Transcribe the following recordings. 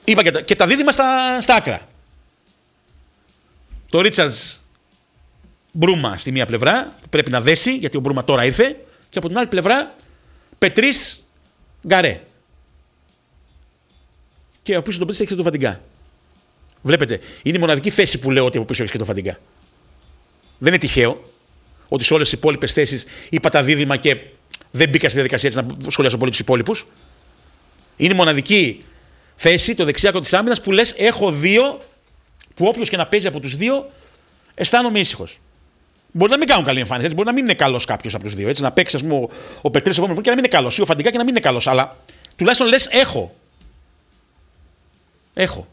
Είπα και τα δίδυμα στα άκρα. Το Ρίτσαρτς Μπρούμα στη μία πλευρά, που πρέπει να δέσει, γιατί ο Μπρούμα τώρα ήρθε, και από την άλλη πλευρά Πετρίς Γκαρέ. Και από πίσω τον Πετρίς έχει και τον Φαντιγκά. Βλέπετε, είναι η μοναδική θέση που λέω ότι από πίσω έχει και τον Φαντιγκά. Δεν είναι τυχαίο ότι σε όλες τις υπόλοιπες θέσεις είπα τα δίδυμα και δεν μπήκα στη διαδικασία έτσι να σχολιάσω πολύ τους υπόλοιπους. Είναι η μοναδική θέση, το δεξιάκο της άμυνας, που λες έχω δύο που όποιος και να παίζει από τους δύο αισθάνομαι ήσυχος. Μπορεί να μην κάνουν καλή εμφάνιση, έτσι, μπορεί να μην είναι καλός κάποιος από τους δύο. Έτσι, να παίξει, ας πούμε, ο Πετρίς και να μην είναι καλός, ή ο Φαντιγκά και να μην είναι καλός. Αλλά τουλάχιστον λες έχω. Έχω.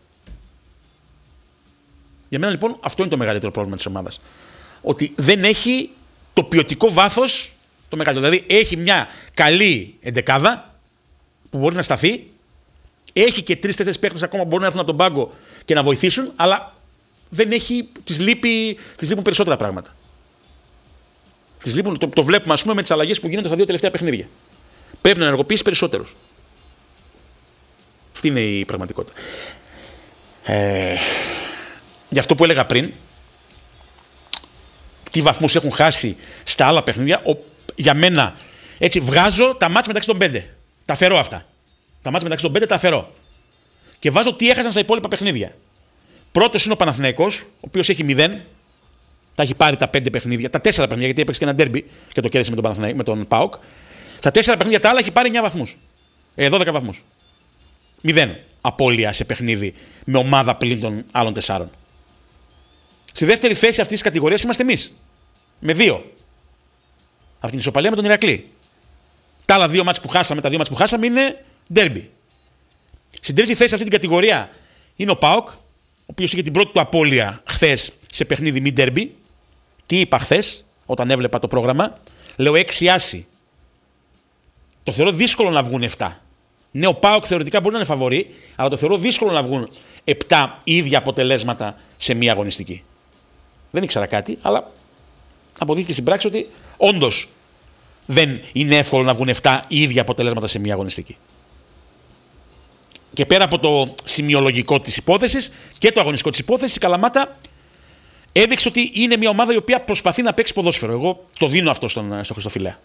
Για μένα λοιπόν αυτό είναι το μεγαλύτερο πρόβλημα της ομάδας. Ότι δεν έχει το ποιοτικό βάθος το μεγαλύτερο. Δηλαδή έχει μια καλή εντεκάδα που μπορεί να σταθεί. Έχει και 3-4 παίκτες ακόμα που μπορούν να έρθουν από τον πάγκο και να βοηθήσουν, αλλά δεν έχει, της λείπουν περισσότερα πράγματα. Της λείπουν, το βλέπουμε ας πούμε με τις αλλαγές που γίνονται στα δύο τελευταία παιχνίδια. Πρέπει να ενεργοποιήσει περισσότερους. Αυτή είναι η πραγματικότητα. Γι' αυτό που έλεγα πριν, τι βαθμούς έχουν χάσει στα άλλα παιχνίδια, για μένα έτσι βγάζω τα μάτς μεταξύ των 5. Τα αφαιρώ αυτά. Τα μάτς μεταξύ των 5 τα αφαιρώ. Και βάζω τι έχασαν στα υπόλοιπα παιχνίδια. Πρώτος είναι ο Παναθηναϊκός, ο οποίος έχει 0. Τα έχει πάρει τα 5 παιχνίδια, τα 4 παιχνίδια, γιατί έπαιξε και ένα ντέρμπι και το κέρδισε με τον ΠΑΟΚ. Στα 4 παιχνίδια τα άλλα έχει πάρει 9 βαθμούς. 12 βαθμούς. 0 απώλεια σε παιχνίδι με ομάδα πλην των άλλων 4. Στη δεύτερη θέση αυτής της κατηγορίας είμαστε εμείς. Με 2. Από την ισοπαλία με τον Ηρακλή. Τα άλλα 2 μάτς που χάσαμε, τα 2 μάτς που χάσαμε είναι ντέρμπι. Στην τρίτη θέση αυτή την κατηγορία είναι ο ΠΑΟΚ, ο οποίος είχε την πρώτη του απώλεια χθες σε παιχνίδι μη ντέρμπι. Τι είπα χθες, όταν έβλεπα το πρόγραμμα, λέω 6 άσοι. Το θεωρώ δύσκολο να βγουν 7. Ναι, ο ΠΑΟΚ θεωρητικά μπορεί να είναι φαβορί, αλλά το θεωρώ δύσκολο να βγουν 7 ίδια αποτελέσματα σε μία αγωνιστική. Δεν ήξερα κάτι, αλλά αποδείχθηκε στην πράξη ότι όντως δεν είναι εύκολο να βγουν 7 ίδια αποτελέσματα σε μία αγωνιστική. Και πέρα από το σημειολογικό της υπόθεσης και το αγωνιστικό της υπόθεσης, η Καλαμάτα έδειξε ότι είναι μια ομάδα η οποία προσπαθεί να παίξει ποδόσφαιρο. Εγώ το δίνω αυτό στον Χριστοφιλέα.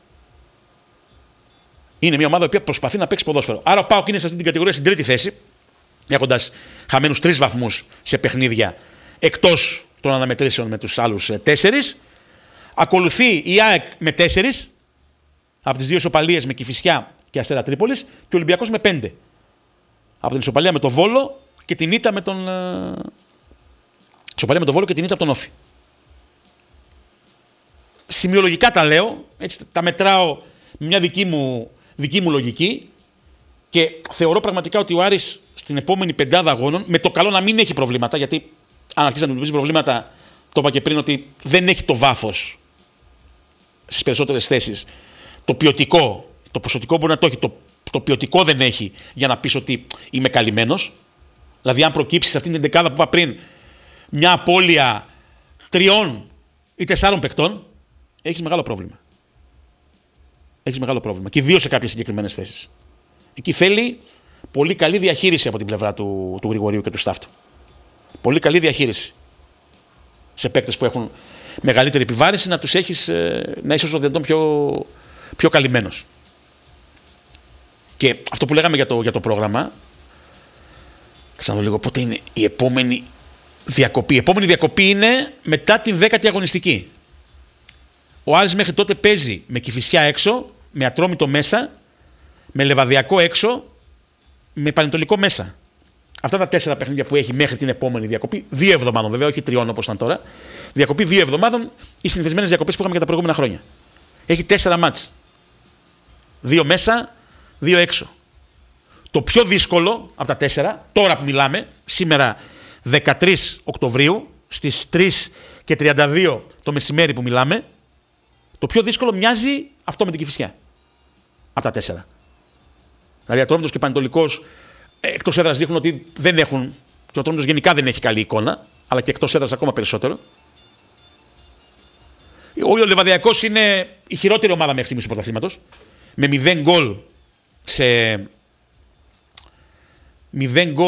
Είναι μια ομάδα η οποία προσπαθεί να παίξει ποδόσφαιρο. Άρα ο ΠΑΟΚ είναι σε αυτή την κατηγορία στην τρίτη θέση, έχοντας χαμένους 3 βαθμούς σε παιχνίδια εκτός των αναμετρήσεων με τους άλλους 4. Ακολουθεί η ΑΕΚ με 4, από τις 2 ισοπαλίες με Κηφισιά και Αστέρα Τρίπολης, και ο Ολυμπιακός με 5. Από την ισοπαλία με τον Βόλο και την ήττα με τον. Ισοπαλία με τον Βόλο και την ήττα από τον Όφη. Σημειολογικά τα λέω, έτσι, τα μετράω με μια δική μου λογική και θεωρώ πραγματικά ότι ο Άρης στην επόμενη 5 αγώνων, με το καλό να μην έχει προβλήματα, γιατί αν αρχίσει να αντιμετωπίζει προβλήματα, το είπα και πριν ότι δεν έχει το βάθος στις περισσότερες θέσεις. Το ποιοτικό, το ποσοτικό μπορεί να το έχει, το ποιοτικό δεν έχει για να πεις ότι είμαι καλυμμένος. Δηλαδή, αν προκύψει σε αυτήν την δεκάδα που είπα πριν μια απώλεια 3 ή 4 παικτών, έχεις μεγάλο πρόβλημα. Έχεις μεγάλο πρόβλημα. Και ιδίως σε κάποιες συγκεκριμένες θέσεις. Εκεί θέλει πολύ καλή διαχείριση από την πλευρά του Γρηγορίου και του staff του. Πολύ καλή διαχείριση. Σε παίκτες που έχουν μεγαλύτερη επιβάρυνση, να τους έχεις, να είσαι όσο δυνατόν πιο καλυμμένος. Και αυτό που λέγαμε για το πρόγραμμα, ξαναδώ λίγο πότε είναι η επόμενη διακοπή. Η επόμενη διακοπή είναι μετά την 10η αγωνιστική. Ο Άρης μέχρι τότε παίζει με Κηφισιά έξω, με Ατρόμητο μέσα, με Λεβαδιακό έξω, με Πανετολικό μέσα. Αυτά τα 4 παιχνίδια που έχει μέχρι την επόμενη διακοπή, 2 εβδομάδων βέβαια, όχι 3 όπως ήταν τώρα. Διακοπή 2 εβδομάδων, οι συνηθισμένες διακοπές που είχαμε για τα προηγούμενα χρόνια. Έχει 4 μάτς. 2 μέσα, 2 έξω. Το πιο δύσκολο από τα 4, τώρα που μιλάμε, σήμερα 13 Οκτωβρίου, στις 3:32 το μεσημέρι που μιλάμε, το πιο δύσκολο μοιάζει αυτό με την Κηφισιά. Από τα 4. Δηλαδή, Ατρόμητος και Πανετολικός εκτός έδρας δείχνουν ότι δεν έχουν, και ο Ατρόμητος γενικά δεν έχει καλή εικόνα, αλλά και εκτός έδρας ακόμα περισσότερο. Ο Λεβαδιακός είναι η χειρότερη ομάδα μέχρι στιγμής του πρωταθλήματος, με 0 γκολ